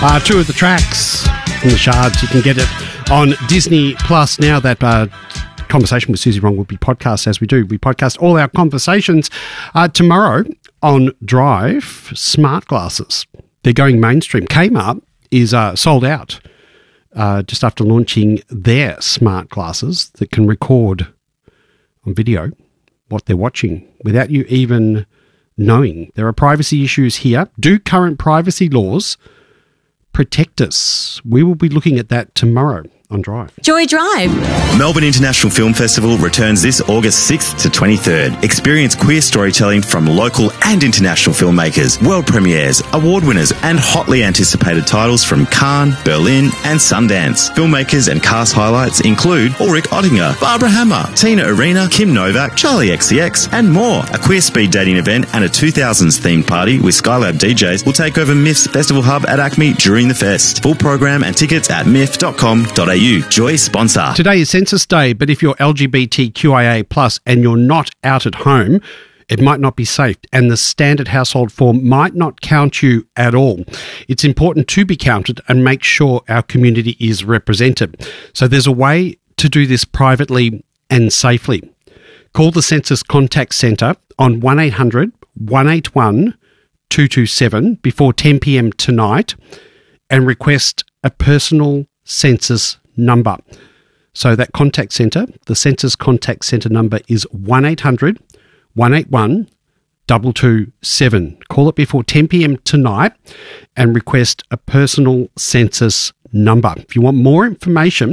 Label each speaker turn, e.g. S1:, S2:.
S1: Two of the tracks from the Shards. You can get it on Disney Plus now. That conversation with Susie Wrong will be podcast as we do. We podcast all our conversations. Tomorrow on Drive, smart glasses. They're going mainstream. Kmart is sold out just after launching their smart glasses that can record on video what they're watching without you even knowing. There are privacy issues here. Do current privacy laws protect us? We will be looking at that tomorrow on Drive.
S2: Joy Drive.
S3: Melbourne International Film Festival returns this August 6th to 23rd. Experience queer storytelling from local and international filmmakers, world premieres, award winners and hotly anticipated titles from Cannes, Berlin and Sundance. Filmmakers and cast highlights include Ulrich Oettinger, Barbara Hammer, Tina Arena, Kim Novak, Charlie XCX and more. A queer speed dating event and a 2000s themed party with Skylab DJs will take over MIF's festival hub at Acme during the fest. Full program and tickets at mif.com.au. Joy sponsor.
S1: Today is Census Day, but if you're LGBTQIA+ and you're not out at home, it might not be safe, and the standard household form might not count you at all. It's important to be counted and make sure our community is represented. So there's a way to do this privately and safely. Call the Census Contact Centre on 1800 181 227 before 10 p.m. tonight and request a personal census number. So that contact centre, the Census Contact Centre number is 1800 181 227. Call it before 10 p.m. tonight and request a personal census number. If you want more information,